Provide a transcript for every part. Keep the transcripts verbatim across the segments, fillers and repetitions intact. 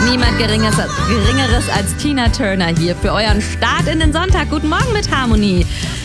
Niemand Geringeres, Geringeres als Tina Turner hier für euren Start in den Sonntag. Guten Morgen mit Harmonie.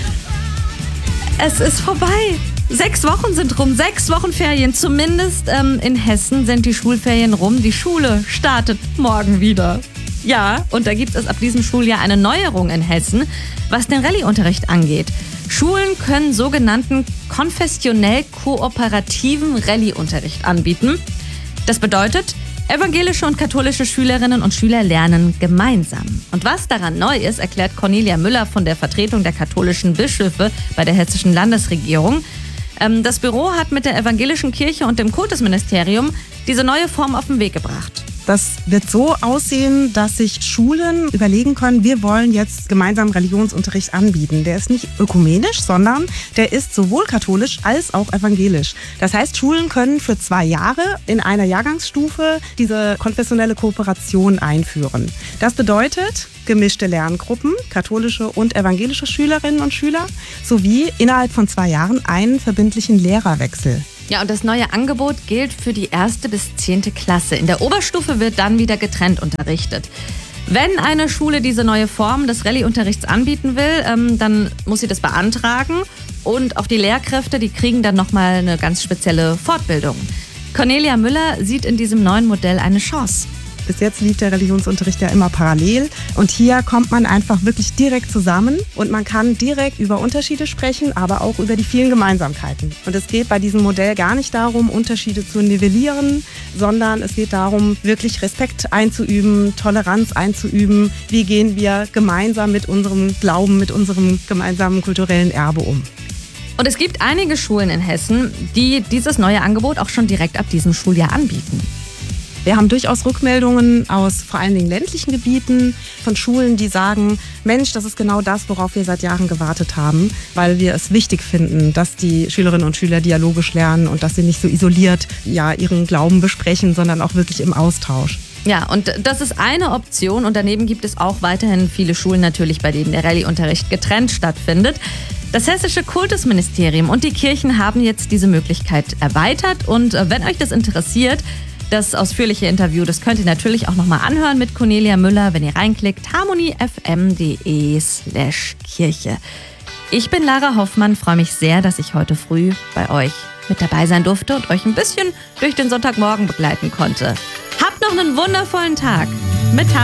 Es ist vorbei. Sechs Wochen sind rum, sechs Wochen Ferien. Zumindest ähm, in Hessen sind die Schulferien rum. Die Schule startet morgen wieder. Ja, und da gibt es ab diesem Schuljahr eine Neuerung in Hessen, was den Rallye-Unterricht angeht. Schulen können sogenannten konfessionell kooperativen Rallye-Unterricht anbieten. Das bedeutet, evangelische und katholische Schülerinnen und Schüler lernen gemeinsam. Und was daran neu ist, erklärt Cornelia Müller von der Vertretung der katholischen Bischöfe bei der hessischen Landesregierung. Das Büro hat mit der evangelischen Kirche und dem Kultusministerium diese neue Form auf den Weg gebracht. Das wird so aussehen, dass sich Schulen überlegen können, wir wollen jetzt gemeinsam Religionsunterricht anbieten. Der ist nicht ökumenisch, sondern der ist sowohl katholisch als auch evangelisch. Das heißt, Schulen können für zwei Jahre in einer Jahrgangsstufe diese konfessionelle Kooperation einführen. Das bedeutet gemischte Lerngruppen, katholische und evangelische Schülerinnen und Schüler, sowie innerhalb von zwei Jahren einen verbindlichen Lehrerwechsel. Ja, und das neue Angebot gilt für die erste bis zehnte Klasse. In der Oberstufe wird dann wieder getrennt unterrichtet. Wenn eine Schule diese neue Form des Rallye-Unterrichts anbieten will, ähm, dann muss sie das beantragen. Und auch die Lehrkräfte, die kriegen dann nochmal eine ganz spezielle Fortbildung. Cornelia Müller sieht in diesem neuen Modell eine Chance. Bis jetzt lief der Religionsunterricht ja immer parallel und hier kommt man einfach wirklich direkt zusammen und man kann direkt über Unterschiede sprechen, aber auch über die vielen Gemeinsamkeiten. Und es geht bei diesem Modell gar nicht darum, Unterschiede zu nivellieren, sondern es geht darum, wirklich Respekt einzuüben, Toleranz einzuüben. Wie gehen wir gemeinsam mit unserem Glauben, mit unserem gemeinsamen kulturellen Erbe um? Und es gibt einige Schulen in Hessen, die dieses neue Angebot auch schon direkt ab diesem Schuljahr anbieten. Wir haben durchaus Rückmeldungen aus vor allen Dingen ländlichen Gebieten von Schulen, die sagen, Mensch, das ist genau das, worauf wir seit Jahren gewartet haben, weil wir es wichtig finden, dass die Schülerinnen und Schüler dialogisch lernen und dass sie nicht so isoliert ja, ihren Glauben besprechen, sondern auch wirklich im Austausch. Ja, und das ist eine Option und daneben gibt es auch weiterhin viele Schulen natürlich, bei denen der Rallye-Unterricht getrennt stattfindet. Das hessische Kultusministerium und die Kirchen haben jetzt diese Möglichkeit erweitert und wenn euch das interessiert, das ausführliche Interview, das könnt ihr natürlich auch nochmal anhören mit Cornelia Müller, wenn ihr reinklickt, harmoniefm.de slash Kirche. Ich bin Lara Hoffmann, freue mich sehr, dass ich heute früh bei euch mit dabei sein durfte und euch ein bisschen durch den Sonntagmorgen begleiten konnte. Habt noch einen wundervollen Tag mit Harmonie.